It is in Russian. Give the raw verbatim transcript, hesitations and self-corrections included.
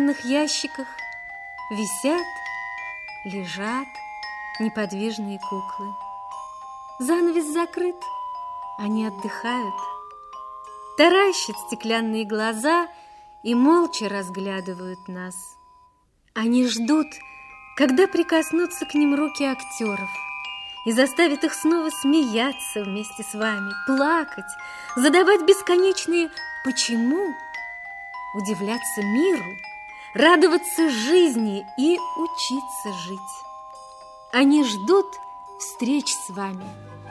деревянных ящиках висят, лежат неподвижные куклы. Занавес закрыт, они отдыхают, таращат стеклянные глаза и молча разглядывают нас. Они ждут, когда прикоснутся к ним руки актеров и заставят их снова смеяться вместе с вами, плакать, задавать бесконечные «почему?», удивляться миру, радоваться жизни и учиться жить. Они ждут встреч с вами,